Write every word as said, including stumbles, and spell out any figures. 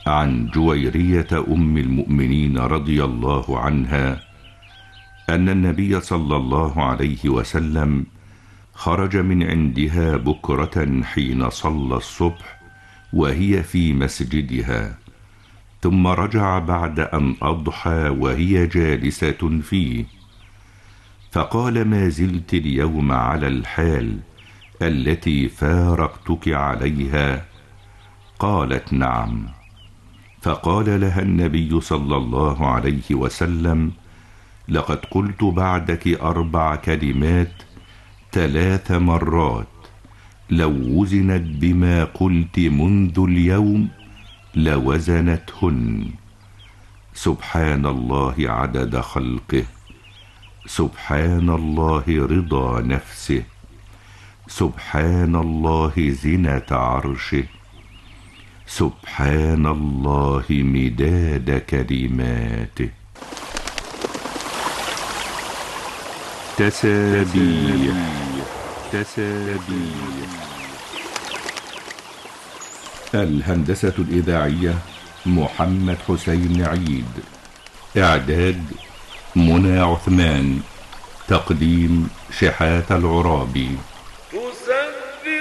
عن جويرية أم المؤمنين رضي الله عنها أن النبي صلى الله عليه وسلم خرج من عندها بكرة حين صلى الصبح وهي في مسجدها، ثم رجع بعد أن أضحى وهي جالسة فيه، فقال: ما زلت اليوم على الحال التي فارقتك عليها؟ قالت: نعم. فقال لها النبي صلى الله عليه وسلم: لقد قلت بعدك أربع كلمات ثلاث مرات، لو وزنت بما قلت منذ اليوم لوزنتهن: سبحان الله عدد خلقه، سبحان الله رضا نفسه، سبحان الله زنة عرشه، سبحان الله مداد كلماته. تسابيح تسابيح. الهندسة الإذاعية محمد حسين عيد، إعداد منى عثمان، تقديم شحات العرابي.